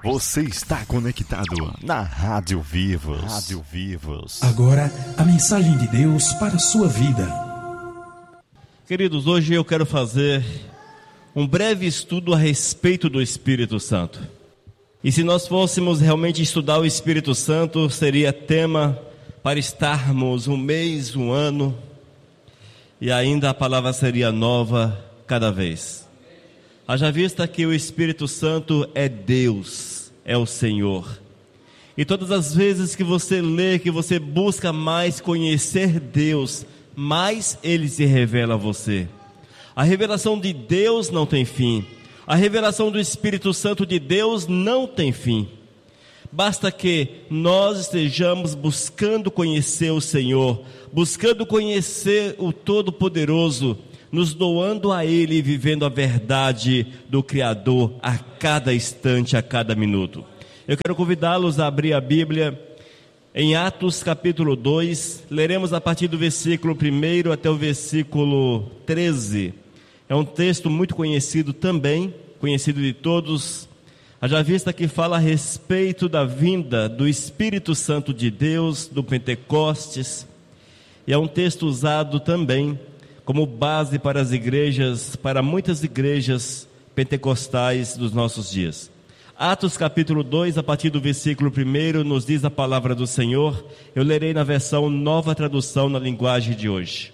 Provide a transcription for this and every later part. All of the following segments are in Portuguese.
Você está conectado na Rádio Vivos. Rádio Vivos. Agora, a mensagem de Deus para a sua vida. Queridos, hoje eu quero fazer um breve estudo a respeito do Espírito Santo. E se nós fôssemos realmente estudar o Espírito Santo, seria tema para estarmos um mês, um ano, e ainda a palavra seria nova cada vez. Haja vista que o Espírito Santo é Deus, é o Senhor. E todas as vezes que você lê, que você busca mais conhecer Deus, mais Ele se revela a você. A revelação de Deus não tem fim. A revelação do Espírito Santo de Deus não tem fim. Basta que nós estejamos buscando conhecer o Senhor, buscando conhecer o Todo-Poderoso, nos doando a Ele e vivendo a verdade do Criador a cada instante, a cada minuto. Eu quero convidá-los a abrir a Bíblia em Atos capítulo 2, leremos a partir do versículo 1 até o versículo 13. É um texto muito conhecido também, conhecido de todos. Haja vista que fala a respeito da vinda do Espírito Santo de Deus, do Pentecostes. E é um texto usado também como base para as igrejas, para muitas igrejas pentecostais dos nossos dias. Atos capítulo 2, a partir do versículo 1, nos diz a palavra do Senhor. Eu lerei na versão Nova Tradução, na linguagem de hoje.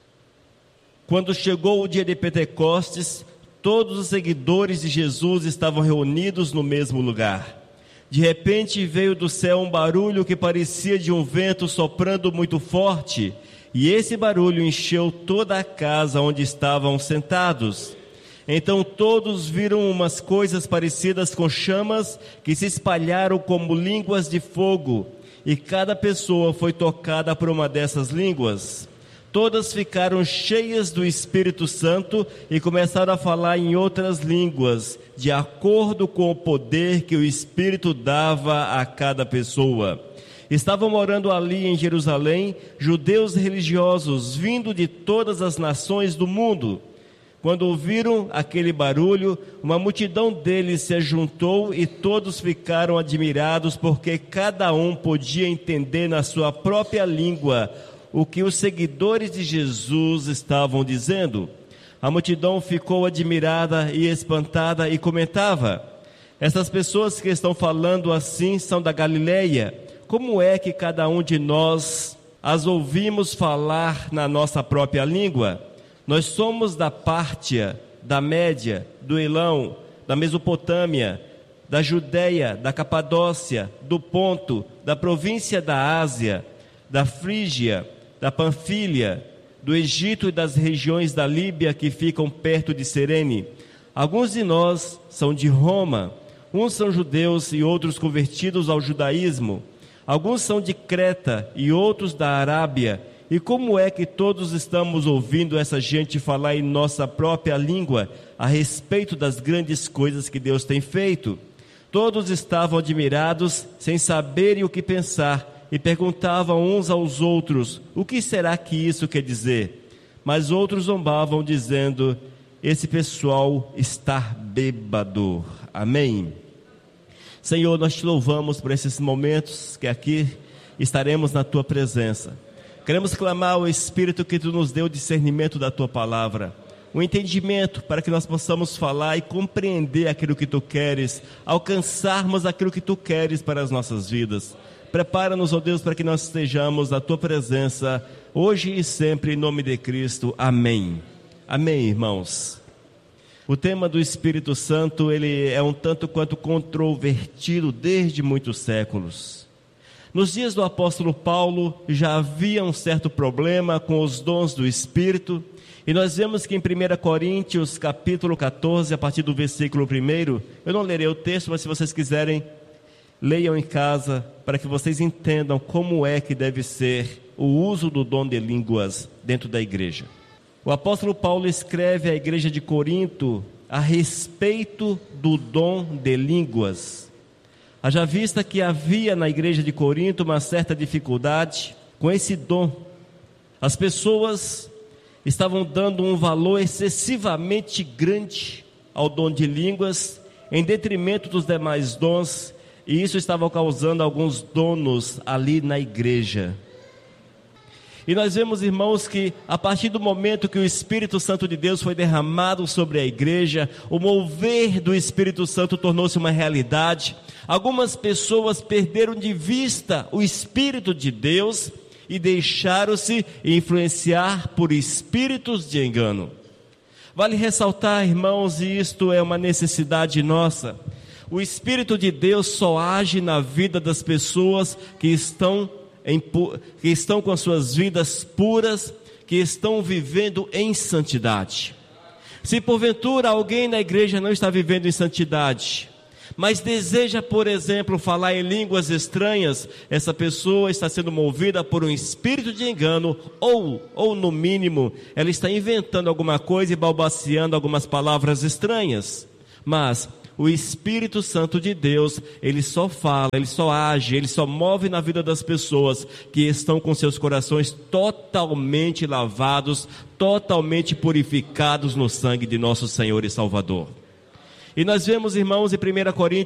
Quando chegou o dia de Pentecostes, todos os seguidores de Jesus estavam reunidos no mesmo lugar. De repente veio do céu um barulho que parecia de um vento soprando muito forte, e esse barulho encheu toda a casa onde estavam sentados. Então todos viram umas coisas parecidas com chamas que se espalharam como línguas de fogo, e cada pessoa foi tocada por uma dessas línguas. Todas ficaram cheias do Espírito Santo e começaram a falar em outras línguas, de acordo com o poder que o Espírito dava a cada pessoa. Estavam morando ali em Jerusalém judeus religiosos, vindo de todas as nações do mundo. Quando ouviram aquele barulho, uma multidão deles se ajuntou e todos ficaram admirados, porque cada um podia entender na sua própria língua o que os seguidores de Jesus estavam dizendo. A multidão ficou admirada e espantada e comentava: essas pessoas que estão falando assim são da Galileia. Como é que cada um de nós as ouvimos falar na nossa própria língua? Nós somos da Pártia, da Média, do Elão, da Mesopotâmia, da Judeia, da Capadócia, do Ponto, da província da Ásia, da Frígia, da Panfilha, do Egito e das regiões da Líbia que ficam perto de Cirene. Alguns de nós são de Roma, uns são judeus e outros convertidos ao judaísmo. Alguns são de Creta e outros da Arábia. E como é que todos estamos ouvindo essa gente falar em nossa própria língua a respeito das grandes coisas que Deus tem feito? Todos estavam admirados, sem saberem o que pensar, e perguntavam uns aos outros: o que será que isso quer dizer? Mas outros zombavam, dizendo: esse pessoal está bêbado. Amém? Senhor, nós te louvamos por esses momentos que aqui estaremos na tua presença. Queremos clamar ao Espírito que tu nos deu o discernimento da tua palavra, o entendimento para que nós possamos falar e compreender aquilo que tu queres, alcançarmos aquilo que tu queres para as nossas vidas. Prepara-nos, ó Deus, para que nós estejamos na tua presença, hoje e sempre, em nome de Cristo. Amém. Amém, irmãos. O tema do Espírito Santo, ele é um tanto quanto controvertido desde muitos séculos. Nos dias do apóstolo Paulo, já havia um certo problema com os dons do Espírito, e nós vemos que em 1 Coríntios, capítulo 14, a partir do versículo 1, eu não lerei o texto, mas se vocês quiserem, leiam em casa, para que vocês entendam como é que deve ser o uso do dom de línguas dentro da igreja. O apóstolo Paulo escreve à igreja de Corinto a respeito do dom de línguas. Haja vista que havia na igreja de Corinto uma certa dificuldade com esse dom. As pessoas estavam dando um valor excessivamente grande ao dom de línguas em detrimento dos demais dons, e isso estava causando alguns danos ali na igreja. E nós vemos, irmãos, que a partir do momento que o Espírito Santo de Deus foi derramado sobre a igreja, o mover do Espírito Santo tornou-se uma realidade. Algumas pessoas perderam de vista o Espírito de Deus e deixaram-se influenciar por espíritos de engano. Vale ressaltar, irmãos, e isto é uma necessidade nossa, o Espírito de Deus só age na vida das pessoas que estão com as suas vidas puras, que estão vivendo em santidade. Se porventura alguém na igreja não está vivendo em santidade, mas deseja, por exemplo, falar em línguas estranhas, essa pessoa está sendo movida por um espírito de engano, ou no mínimo, ela está inventando alguma coisa e balbuciando algumas palavras estranhas. Mas o Espírito Santo de Deus, ele só fala, ele só age, ele só move na vida das pessoas que estão com seus corações totalmente lavados, totalmente purificados no sangue de nosso Senhor e Salvador. E nós vemos, irmãos, em 1 Coríntios